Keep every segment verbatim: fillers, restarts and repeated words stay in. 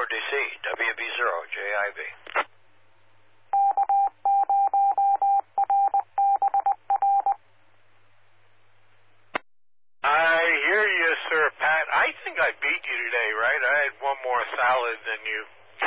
D C, W B zero J I V. I hear you, Sir Pat. I think I beat you today, right? I had one more salad than you.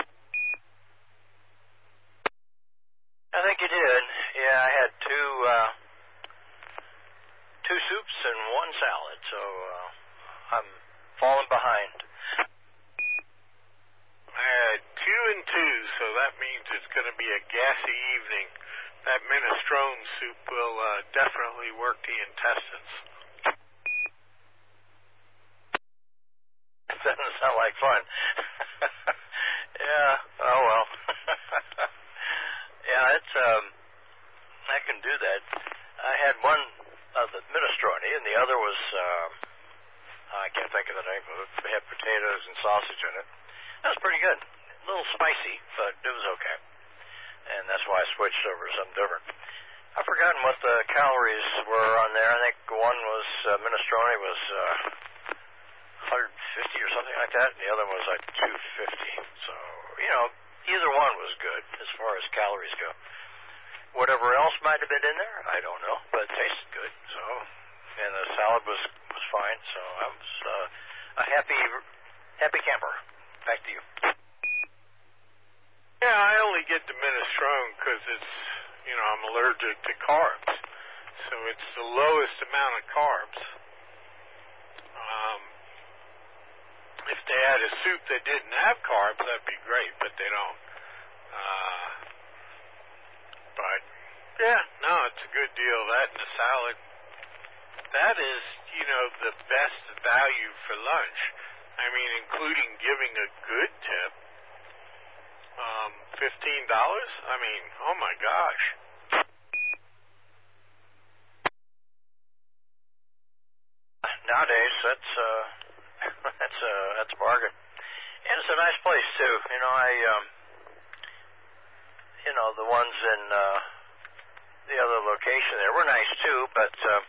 I think you did. Yeah, I had two uh, two soups and one salad, so uh, I'm falling behind. I had two and two, so that means it's going to be a gassy evening. That minestrone soup will uh, definitely work the intestines. Doesn't sound like fun. Yeah, oh well. Yeah, it's, um, I can do that. I had one of the minestrone, and the other was, um, I can't think of the name of it. It had potatoes and sausage in it. That was pretty good. A little spicy, but it was okay. And that's why I switched over to something different. I've forgotten what the calories were on there. I think one was, uh, minestrone was, uh, one hundred fifty or something like that, and the other one was like two fifty. So, you know, either one was good as far as calories go. Whatever else might have been in there, I don't know, but it tasted good. So, and the salad was was fine. So I was uh, a happy happy camper. Back to you. Yeah, I only get the minestrone because it's, you know, I'm allergic to carbs, so it's the lowest amount of carbs. Um, if they had a soup that didn't have carbs, that'd be great, but they don't. Uh, but, yeah, no, it's a good deal. That and the salad. That is, you know, the best value for lunch. I mean, including giving a good tip. Um, fifteen dollars? I mean, oh my gosh. Nowadays, that's, uh, that's, uh, that's a bargain. And it's a nice place, too. You know, I, um, you know, the ones in, uh, the other location there were nice, too, but, uh,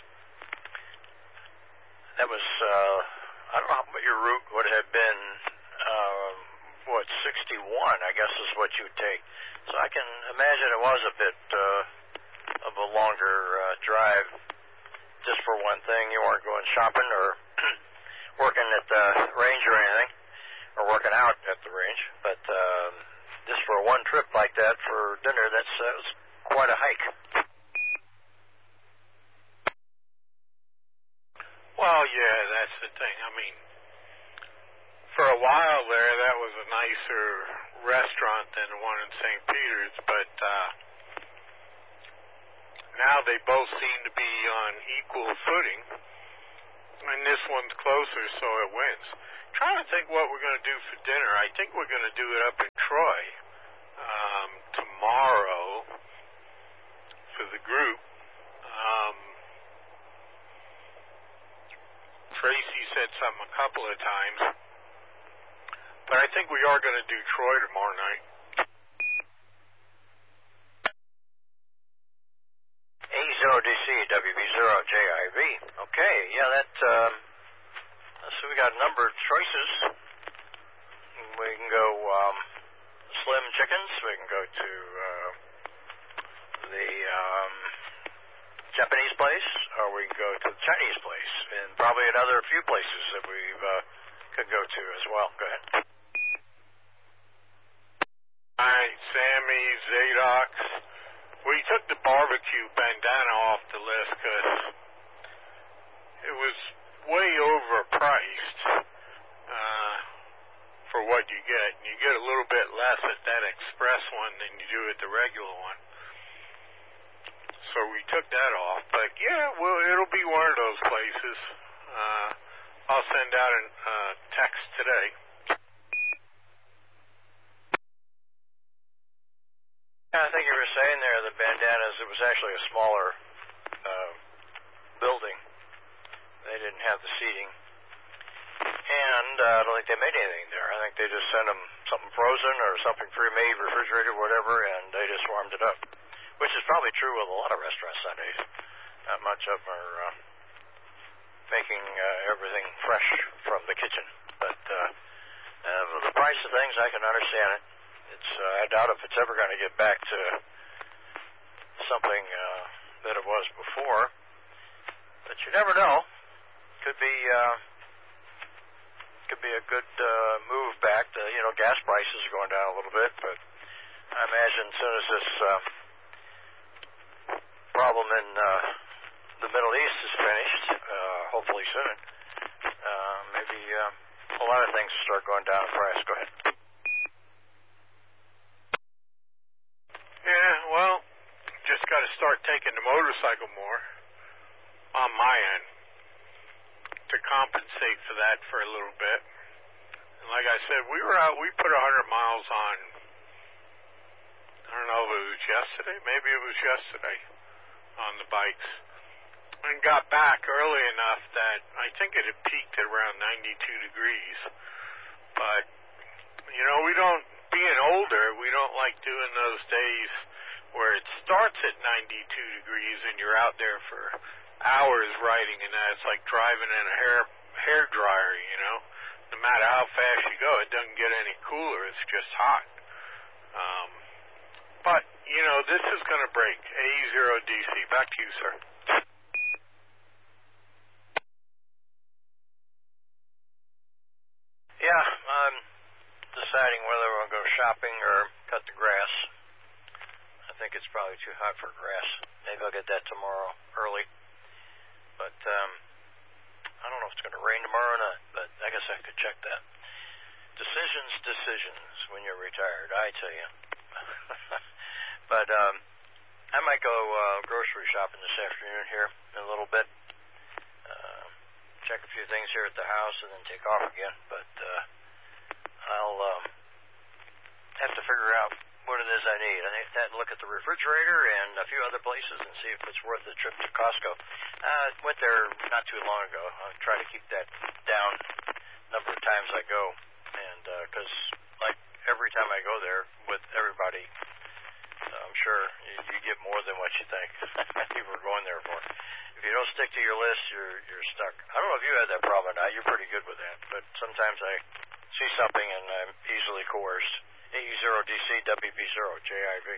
that was, uh, I don't know what your route would have been, um, what, sixty-one, I guess is what you would take. So I can imagine it was a bit, uh, of a longer, uh, drive. Just for one thing, you weren't going shopping or working at the range or anything, or working out at the range, but, um, just for one trip like that for dinner, that's, uh, was quite a hike. Well, yeah, that's the thing. I mean, for a while there, that was a nicer restaurant than the one in Saint Peter's, but uh, now they both seem to be on equal footing, and this one's closer, so it wins. I'm trying to think what we're going to do for dinner. I think we're going to do it up in Troy um, tomorrow for the group. Um, Tracy said something a couple of times, but I think we are going to do Troy tomorrow night. A zero D C, W B zero J I V. Okay, yeah, that, um, so we got a number of choices. We can go, um, Slim Chickens. We can go to, uh, the, um, Japanese place, or we can go to the Chinese place, and probably another few places that we, uh, could go to as well. Go ahead. All right, Sammy, Zadok's. We took the barbecue bandana off the list because it was way overpriced uh, for what you get. And you get a little bit less at that express one than you do at the regular one. So we took that off. But yeah, well, it'll be one of those places. Uh, I'll send out a uh, text today. Yeah, I think you were saying there, the bandanas, it was actually a smaller uh, building. They didn't have the seating. And uh, I don't think they made anything there. I think they just sent them something frozen or something pre-made, refrigerated, whatever, and they just warmed it up. Which is probably true with a lot of restaurants nowadays. Not much of them are uh, making uh, everything fresh from the kitchen. But uh, uh, for the price price of things, I can understand it. It's uh, I doubt if it's ever going to get back to something uh, that it was before. But you never know. Could be uh, could be a good uh, move back. To, you know, gas prices are going down a little bit, but I imagine as soon as this uh, problem in uh, the Middle East is finished, uh, hopefully soon, uh, maybe uh, a lot of things will start going down in price. Go ahead. Yeah, well, just got to start taking the motorcycle more on my end to compensate for that for a little bit. And like I said, we were out, we put one hundred miles on, I don't know if it was yesterday, maybe it was yesterday, on the bikes, and got back early enough that I think it had peaked at around ninety-two degrees. But, you know, we don't, being older, we don't like doing those days where it starts at ninety-two degrees and you're out there for hours riding, and that it's like driving in a hair hair dryer, you know. No matter how fast you go, it doesn't get any cooler. It's just hot. Um, but, you know, this is going to break. A E zero D C. Back to you, sir. Yeah, I'm deciding whether we'll go shopping or cut the grass. I think it's probably too hot for grass. Maybe I'll get that tomorrow early. But um, I don't know if it's going to rain tomorrow or not, but I guess I could check that. Decisions, decisions when you're retired, I tell you. But um, I might go uh, grocery shopping this afternoon here in a little bit. Uh, check a few things here at the house and then take off again. But uh, I'll um, have to figure out what it is I need. I have to look at the refrigerator and a few other places and see if it's worth the trip to Costco. I uh, went there not too long ago. I'll try to keep that down number of times I go. And because uh, like every time I go there with everybody, I'm sure you, you get more than what you think you were going there for. If you don't stick to your list, you're you're stuck. I don't know if you had that problem or not. You're pretty good with that. But sometimes I see something and I'm easily coerced. A E zero D C, W B zero, J I V.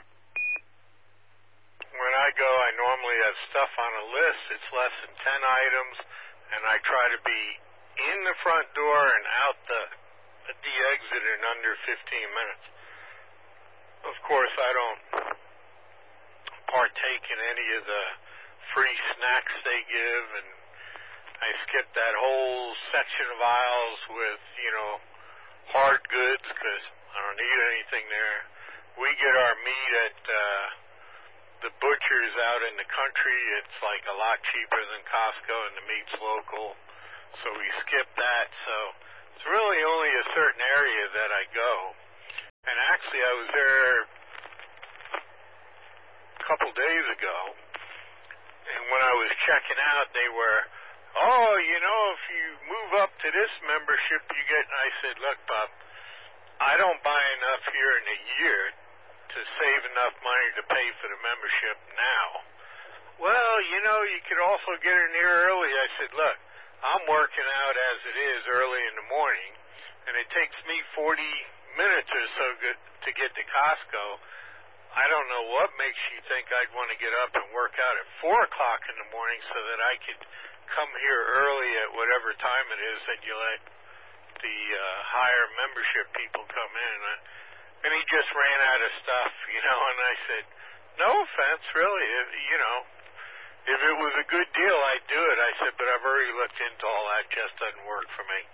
When I go, I normally have stuff on a list. It's less than ten items, and I try to be in the front door and out the at the exit in under fifteen minutes. Of course, I don't partake in any of the free snacks they give, and I skip that whole section of aisles with, you know, hard goods because I don't need anything there. We get our meat at uh, the butchers out in the country. It's like a lot cheaper than Costco, and the meat's local, so we skip that. So it's really only a certain area that I go. And actually, I was there a couple days ago, and when I was checking out, they were, oh, you know, if you move up to this membership, you get, and I said, look, Bob, I don't buy enough here in a year to save enough money to pay for the membership now. Well, you know, you could also get in here early. I said, look, I'm working out as it is early in the morning, and it takes me forty minutes or so good to get to Costco. I don't know what makes you think I'd want to get up and work out at four o'clock in the morning so that I could come here early at whatever time it is that you let the uh, higher membership people come in. And he just ran out of stuff, you know, and I said, no offense, really, if, you know, if it was a good deal, I'd do it. I said, but I've already looked into all that, just doesn't work for me.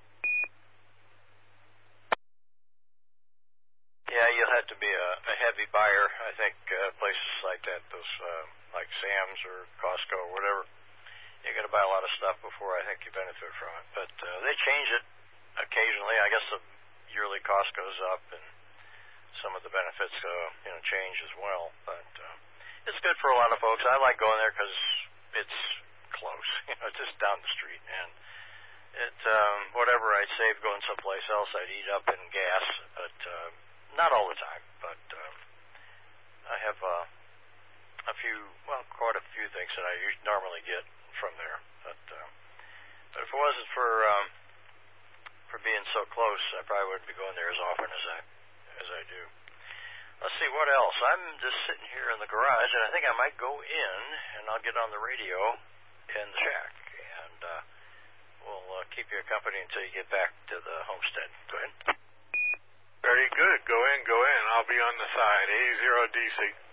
Yeah, you'll have to be a, a heavy buyer. I think uh, places like that, those uh, like Sam's or Costco or whatever, you're going to buy a lot of stuff before I think you benefit from it. But uh, they change it occasionally. I guess the yearly cost goes up and some of the benefits uh, you know change as well. But uh, it's good for a lot of folks. I like going there because it's close, you know, just down the street. And it um, whatever I'd save going someplace else, I'd eat up in gas, but. Uh, Not all the time, but uh, I have uh, a few, well, quite a few things that I usually normally get from there. But, uh, but if it wasn't for um, for being so close, I probably wouldn't be going there as often as I as I do. Let's see, what else? I'm just sitting here in the garage, and I think I might go in, and I'll get on the radio in the shack, and uh, we'll uh, keep you company until you get back to the homestead. Go ahead. Very good. Go in, go in. I'll be on the side. eighty D C.